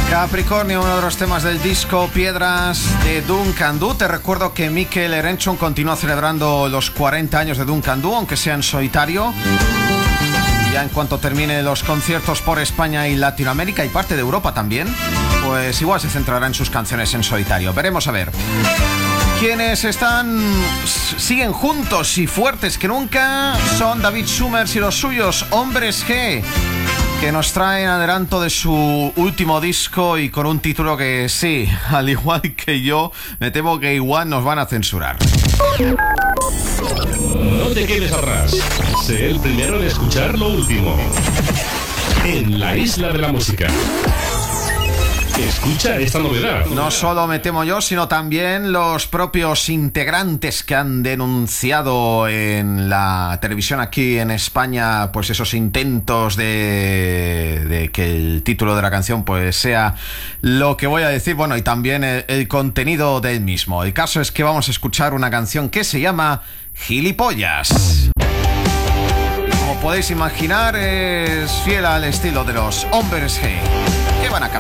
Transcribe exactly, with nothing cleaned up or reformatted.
Capricornio, uno de los temas del disco Piedras de Duncan Du. Te recuerdo que Mikel Erenchun continúa celebrando los cuarenta años de Duncan Du, aunque sea en solitario. Ya en cuanto termine los conciertos por España y Latinoamérica y parte de Europa también, pues igual se centrará en sus canciones en solitario. Veremos a ver. Quienes están, siguen juntos y fuertes que nunca son David Summers y los suyos, Hombres G, que nos traen adelanto de su último disco y con un título que sí, al igual que yo, me temo que igual nos van a censurar. No te quedes atrás. Sé el primero en escuchar lo último. En la Isla de la Música. Escucha esta novedad. No solo me temo yo, sino también los propios integrantes que han denunciado en la televisión aquí en España, pues esos intentos de, de que el título de la canción pues sea lo que voy a decir, bueno, y también el, el contenido del mismo. El caso es que vamos a escuchar una canción que se llama Gilipollas. Como podéis imaginar, es fiel al estilo de los Hombres G, que van a cambiar.